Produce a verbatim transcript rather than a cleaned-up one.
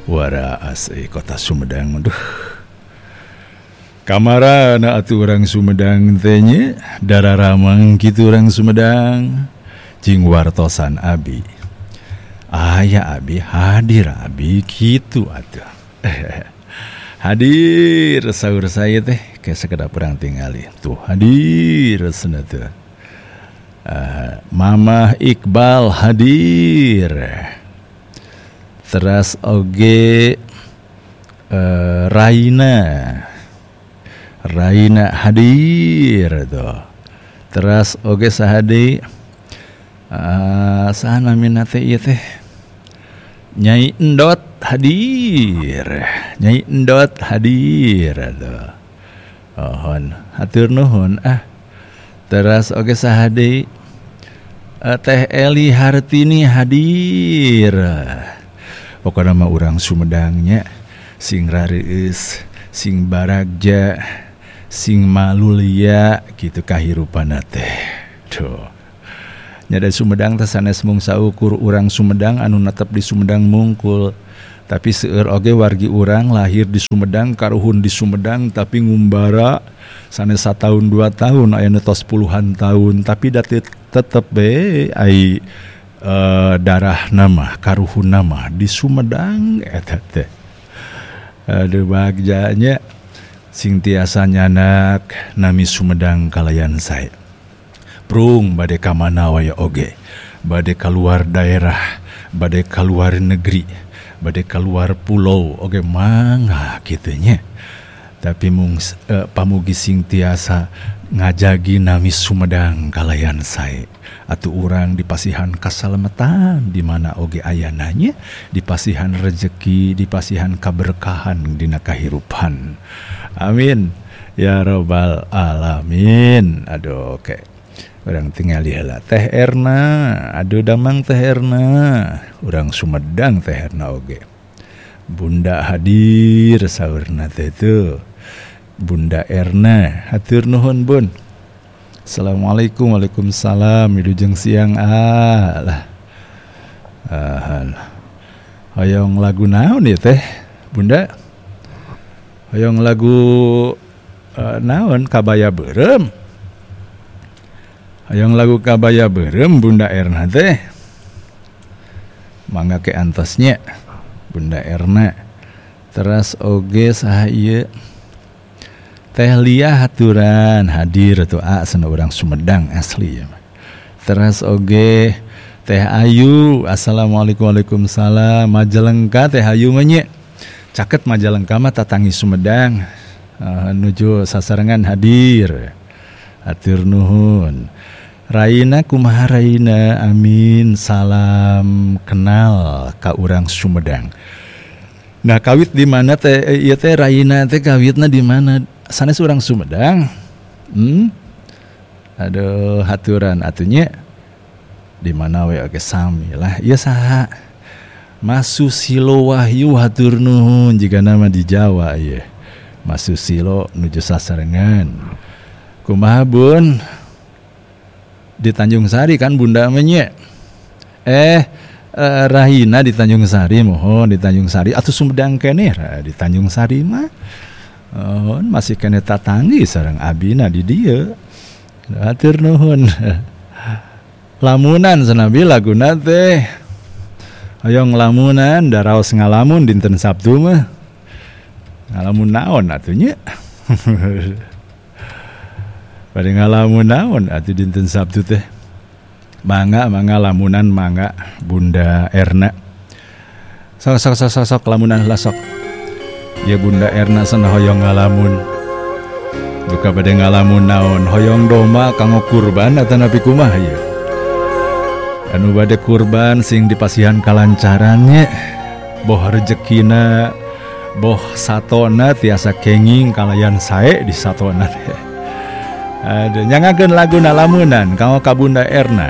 Wara asli kota Sumedang. Aduh. Kamarana atuh urang Sumedang teh nya, dararamang kitu urang Sumedang. Jing wartosan abi. Aya abi hadir abi kitu atuh. Hadir saur saya teh kayak sekedar perang tingali. Tuh hadir cenah teh. Uh, Mama Iqbal hadir. Teras oge uh, Raina Raina hadir tuh. Teras oge sahade uh, sahana minate ieu teh Nyai Endot hadir. Nyai Endot hadir tuh. Ohon hatur nuhun ah. Teras oge sahade uh, Teh Eli Hartini hadir. Pokoknya mah urang Sumedangnya sing rareus, sing baragja, sing malulia gitu kahirupana teh. Tuh. Nya da Sumedang teh sanes mung saukur urang Sumedang anu netep di Sumedang mungkul. Tapi seueur oge wargi urang lahir di Sumedang, karuhun di Sumedang tapi ngumbara sanes sataun dua tahun aya nu tos puluhan tahun tapi da tetep be ai Uh, darah nama karuhun nama di Sumedang eta teh. Aduh bagjanya sing tiasa nyanak nami Sumedang kalayan sae. Prung bade ka mana wae oge. Bade kaluar daerah, bade kaluar negeri, bade kaluar pulau oge mangga kitu nya. Tapi mung uh, pamugi sing tiasa ngajagi nami Sumedang kalayan sae. Atuh urang di pasihan kasalamatan di mana oge ayananya, di pasihan rezeki, di pasihan kaberkahan dina kahirupan. Amin ya rabbal alamin. Aduh oke. Okay. Urang tinggal heula Teh Erna, aduh damang Teh Erna. Urang Sumedang Teh Erna oge. Bunda hadir saurna teh tuh. Bunda Erna, hatur nuhun Bun. Assalamualaikum, waalaikumsalam, wilujeng siang ah. Ahan. Hoyong lagu naon ya teh, Bunda? Hoyong lagu uh, naon kabaya beureum. Hoyong lagu kabaya beureum Bunda Erna teh. Mangga ke antosnya Bunda Erna. Teras oge saha ieu? Teh Lia haturan hadir tuh a sana urang Sumedang asli ya. Teras oge Teh Ayu, assalamualaikum waalaikumsalam. Majalengka Teh Ayu mah nya. Caket Majalengka mah tatangi Sumedang. Uh, nuju sasarengan hadir. Hatur nuhun. Raina kumaha Raina? Amin. Salam kenal ka urang Sumedang. Nah kawit di mana teh ieu teh Raina teh kawitna di mana? Sanes urang Sumedang. Hmm? Aduh haturan atunya di mana we oge sami lah. Ieu saha? Mas Susilo Wahyu hatur nuhun jiga nama di Jawa ieu. Mas Susilo nuju sasarengan. Kumaha Bun? Di Tanjung Sari kan Bunda mah nya. Eh uh, Rahina di Tanjung Sari mohon di Tanjung Sari atuh Sumedang keneh di Tanjung Sari mah. Oh, masih kena tatanggi sareng abina di dieu. Hatur nuhun. Lamunan sanabi laguna teh. Hoyong lamunan daraos ngalamun dinten Sabtu mah. Ngalamun naon atuh nya? Bade ngalamun naon atuh dinten Sabtu teh. Mangga mangga lamunan mangga Bunda Erna. Sok sok sok sok lamunan lah sok. Ya Bunda Erna sana hoyong ngalamun. Duka bade ngalamun naon hoyong doma kanggo kurban atau napi kumaha ya. Anu bade kurban sing dipasihan kalancarannya. Boh rezekina, boh satona tiasa kenging kalayan sae di satona teh. Aduh nyangakeun lagu lamunan kanggo ka Bunda Erna.